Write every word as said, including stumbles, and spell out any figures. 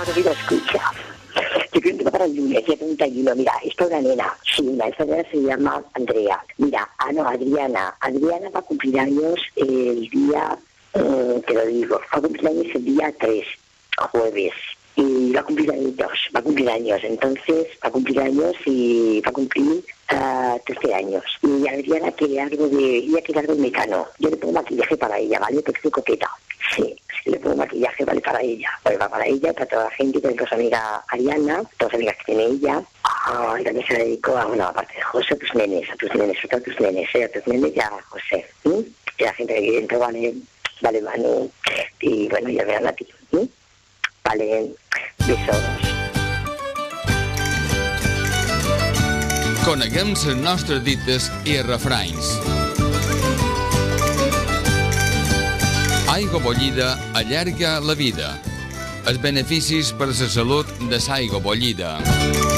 no me lo escucha. Yo creo que va para el lunes, día treinta y uno. Mira, es para una nena. Sí, una esta nena se llama Andrea. Mira, ah, no, Adriana. Adriana va a cumplir años el día, eh, te lo digo, va a cumplir años el día tres, jueves. Y va a cumplir años, va a cumplir años. Entonces, va a cumplir años y va a cumplir uh, trece años. Y Adriana quiere algo de, ella quiere algo de Mecano. Yo le pongo maquillaje para ella, ¿vale? Porque soy coqueta. Sí, sí le pongo maquillaje, vale, para ella. Pues va para ella, para toda la gente, para su amiga Ariana, todas las amigas que tiene ella. Ah, y también se la dedico a, bueno, aparte de José, a tus nenes, a tus nenes, a tus nenes, ¿eh? A tus nenes y a José. ¿sí? Y a la gente que vive dentro, vale, vale, Manu. Y bueno, ya vean a ti. ¿sí? Vale, besos. Coneguem les nostres dites i refranys. Aigua bullida allarga la vida. Els beneficis per a la salut de l'aigua bullida.